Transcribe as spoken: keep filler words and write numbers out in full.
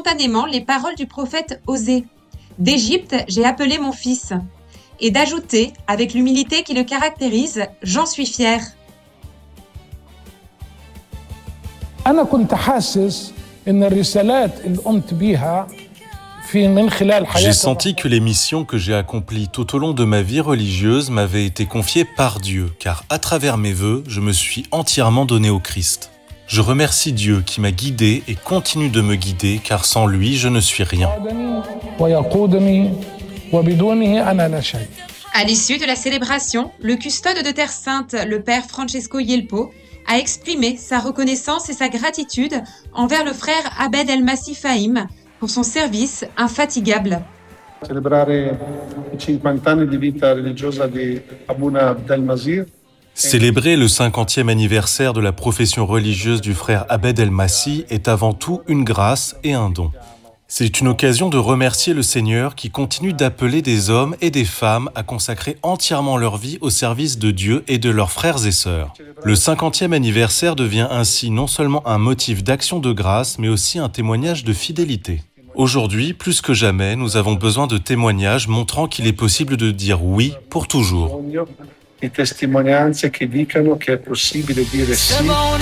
spontanément les paroles du prophète Osée. « D'Égypte, j'ai appelé mon fils » et d'ajouter, avec l'humilité qui le caractérise, « J'en suis fier ». أنا كنت حاسس إن الرسالات اللي قمت بيها J'ai senti que les missions que j'ai accomplies tout au long de ma vie religieuse m'avaient été confiées par Dieu, car à travers mes vœux, je me suis entièrement donné au Christ. Je remercie Dieu qui m'a guidé et continue de me guider, car sans lui, je ne suis rien. À l'issue de la célébration, le custode de Terre Sainte, le père Francesco Yelpo, a exprimé sa reconnaissance et sa gratitude envers le frère Abed El Massi Fahim pour son service infatigable. Célébrer le cinquantième anniversaire de la profession religieuse du frère Abed El Massi est avant tout une grâce et un don. C'est une occasion de remercier le Seigneur qui continue d'appeler des hommes et des femmes à consacrer entièrement leur vie au service de Dieu et de leurs frères et sœurs. Le cinquantième anniversaire devient ainsi non seulement un motif d'action de grâce, mais aussi un témoignage de fidélité. Aujourd'hui, plus que jamais, nous avons besoin de témoignages montrant qu'il est possible de dire oui pour toujours.